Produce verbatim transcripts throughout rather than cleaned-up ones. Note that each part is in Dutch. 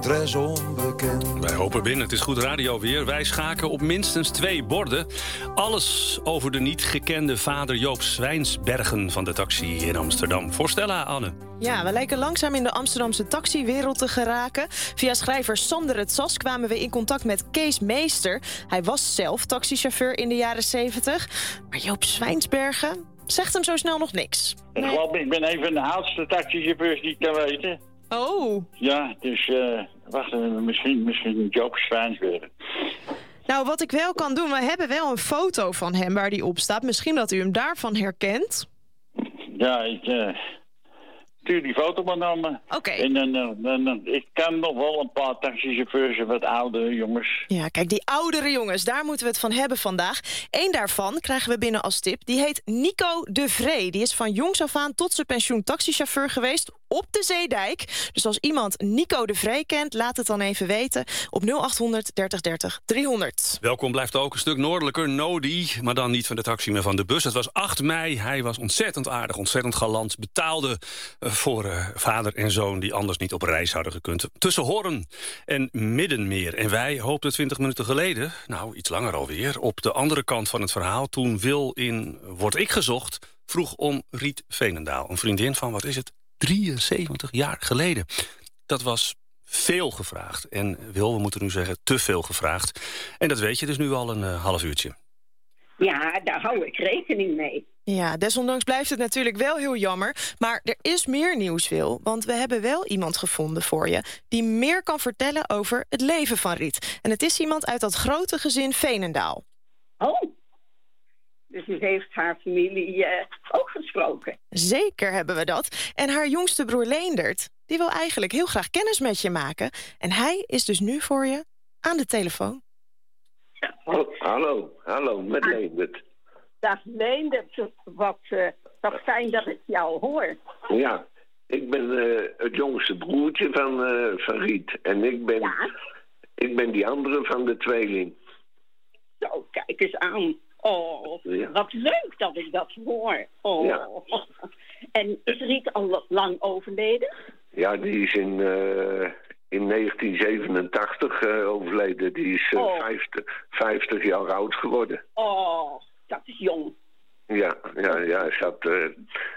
Tres onbekend. Wij hopen binnen, het is goed radio weer. Wij schaken op minstens twee borden. Alles over de niet gekende vader Joop Zwijnsbergen van de taxi in Amsterdam. Voorstellen, Anne. Ja, we lijken langzaam in de Amsterdamse taxiwereld te geraken. Via schrijver Sander het Sas kwamen we in contact met Kees Meester. Hij was zelf taxichauffeur in de jaren zeventig. Maar Joop Zwijnsbergen zegt hem zo snel nog niks. Nee. Ik geloof, ik ben een van de oudste taxichauffeurs die ik kan weten. Oh. Ja, dus uh, wacht even, misschien, misschien Joop Zwijnsbergen. Nou, wat ik wel kan doen, we hebben wel een foto van hem waar hij op staat. Misschien dat u hem daarvan herkent. Ja, ik uh, stuur die foto maar naar me. Oké. Okay. En dan, dan, dan, ik kan nog wel een paar taxichauffeurs, wat oudere jongens. Ja, kijk, die oudere jongens, daar moeten we het van hebben vandaag. Eén daarvan krijgen we binnen als tip. Die heet Nico de Vree. Die is van jongs af aan tot zijn pensioen taxichauffeur geweest op de Zeedijk. Dus als iemand Nico de Vree kent, laat het dan even weten op nul achthonderd dertig dertig driehonderd. Welkom blijft ook een stuk noordelijker, Nodi, maar dan niet van de taxi, maar van de bus. Het was acht mei, hij was ontzettend aardig, ontzettend galant, betaalde uh, voor uh, vader en zoon die anders niet op reis hadden gekund. Tussen Hoorn en Middenmeer. En wij hoopten twintig minuten geleden, nou iets langer alweer, op de andere kant van het verhaal, toen Wil in Word ik gezocht vroeg om Riet Veenendaal, een vriendin van, wat is het, drieënzeventig jaar geleden. Dat was veel gevraagd. En Wil, we moeten nu zeggen, te veel gevraagd. En dat weet je dus nu al een uh, half uurtje. Ja, daar hou ik rekening mee. Ja, desondanks blijft het natuurlijk wel heel jammer. Maar er is meer nieuws, Wil. Want we hebben wel iemand gevonden voor je die meer kan vertellen over het leven van Riet. En het is iemand uit dat grote gezin Veenendaal. Oh, dus u heeft haar familie uh, ook gesproken? Zeker hebben we dat. En haar jongste broer Leendert, die wil eigenlijk heel graag kennis met je maken. En hij is dus nu voor je aan de telefoon. Hallo, hallo, hallo met Leendert. Dag Leendert, wat, uh, wat fijn dat ik jou hoor. Ja, ik ben uh, het jongste broertje van, uh, van Riet. En ik ben, ja? ik ben die andere van de tweeling. Zo, kijk eens aan. Oh, ja. Wat leuk dat ik dat hoor. Oh. Ja. En is Riet al lang overleden? Ja, die is in, uh, in negentien zevenentachtig uh, overleden. Die is uh, oh. vijftig, vijftig jaar oud geworden. Oh, dat is jong. Ja, ja, ja. Ze had uh,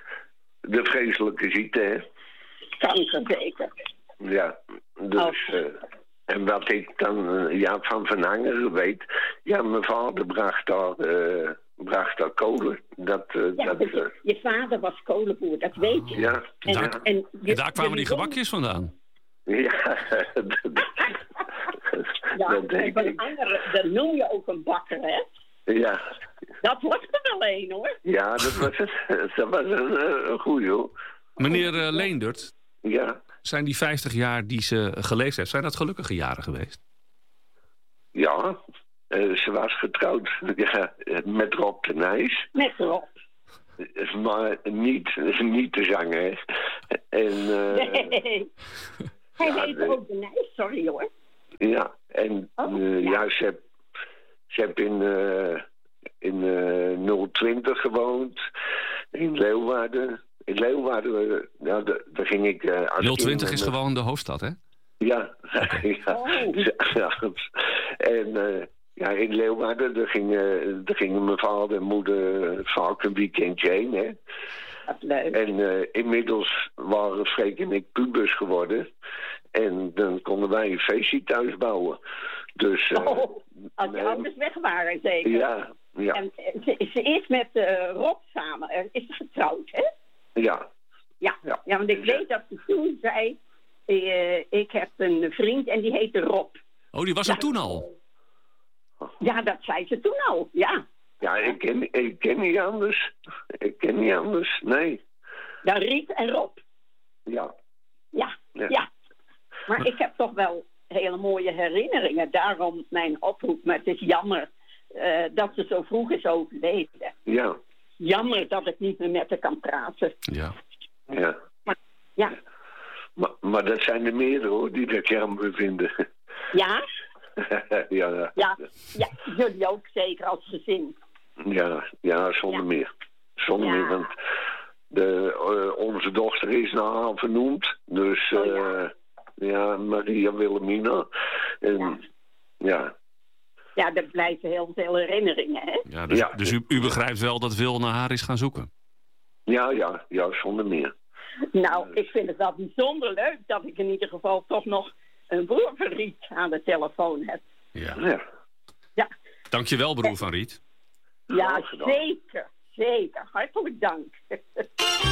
de vreselijke ziekte, hè. Kanker zeker. Ja, dus... Oh. Uh, En wat ik dan uh, ja, van Van Hangeren weet... Ja, mijn vader bracht daar, uh, bracht daar kolen. Dat, uh, ja, dat, dus uh, je vader was kolenboer, dat weet je. Ja. En, ja. daar, en, je, en daar kwamen die gebakjes vandaan? Ja. ja, dat en Van Hangeren, dat noem je ook een bakker, hè? Ja. Dat was er wel een, hoor. Ja, dat was, dat was een, een goeie, hoor. Meneer uh, Leendert? Ja. Zijn die vijftig jaar die ze geleefd heeft, zijn dat gelukkige jaren geweest? Ja, uh, ze was getrouwd ja, met Rob de Nijs. Met Rob. Maar niet, niet te zangen, hè. En, uh, nee. Hij ja, heet ook de Nijs, sorry hoor. Ja, en oh, uh, ja. ja, ze heb, ze heb in, uh, in uh, nul twintig gewoond, in Leeuwarden. In Leeuwarden, nou, daar ging ik... Uh, nul twintig is gewoon de hoofdstad, hè? Ja. Okay. ja. Oh. ja. En uh, ja, in Leeuwarden, daar gingen, daar gingen mijn vader en moeder vaak een weekendje heen, hè. Dat leuk. En uh, inmiddels waren Freek en ik pubers geworden. En dan konden wij een feestje thuis bouwen. Dus... Uh, oh, als je uh, ouders weg waren, zeker? Ja, ja. En ze, ze is met uh, Rob samen, uh, is ze getrouwd, hè? Ja. Ja. ja. Ja, want ik weet dat ze toen zei... Uh, ik heb een vriend en die heette Rob. Oh, die was er ja. toen al? Ja, dat zei ze toen al, ja. Ja, ik ken, ik ken niet anders. Ik ken niet anders, nee. Dan Riet en Rob. Ja. Ja, ja. ja. Maar ik heb toch wel hele mooie herinneringen. Daarom mijn oproep. Maar het is jammer uh, dat ze zo vroeg is overleden. Ja. Jammer dat ik niet meer met haar kan praten. Ja. Ja. Maar, ja. Maar, maar dat zijn er meerdere, hoor, die dat jammer vinden. Ja? ja, ja. Ja, ja, jullie ook zeker als gezin. Ja, ja, zonder ja. meer. Zonder ja. meer, want de, uh, onze dochter is naar haar vernoemd. Dus uh, oh, ja. ja, Maria Wilhelmina. En, ja. ja. Ja, er blijven heel veel herinneringen, hè? Ja, dus Ja. dus u, u begrijpt wel dat Wil naar haar is gaan zoeken? Ja, ja, ja, zonder meer. Nou, ik vind het wel bijzonder leuk dat ik in ieder geval toch nog een broer van Riet aan de telefoon heb. Ja. Ja, Ja, Dankjewel, broer van Riet. ja Graag gedaan. zeker. Zeker. Hartelijk dank.